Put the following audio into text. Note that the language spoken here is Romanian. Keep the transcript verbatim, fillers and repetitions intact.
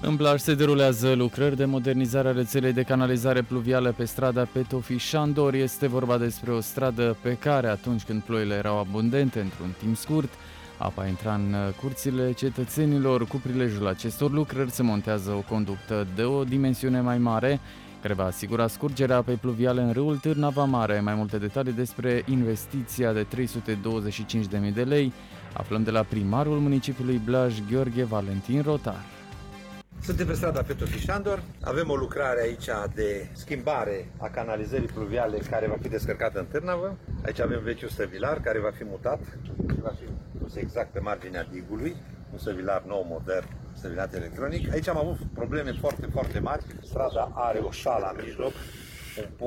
În Blaj se derulează lucrări de modernizare a rețelei de canalizare pluvială pe strada Petofi-Șandor. Este vorba despre o stradă pe care, atunci când ploile erau abundente într-un timp scurt, apa intra în curțile cetățenilor. Cu prilejul acestor lucrări se montează o conductă de o dimensiune mai mare, care va asigura scurgerea apei pluviale în râul Târnava Mare. Mai multe detalii despre investiția de trei sute douăzeci și cinci de mii de lei aflăm de la primarul municipiului Blaj, Gheorghe Valentin Rotar. Suntem pe strada Petofi-Șandor, avem o lucrare aici de schimbare a canalizării pluviale care va fi descărcată în Târnavă. Aici avem vechiul săvilar care va fi mutat, va fi pus exact pe marginea digului, un săvilar nou, modern, săvilat electronic. Aici am avut probleme foarte, foarte mari. Strada are o șală în mijloc, un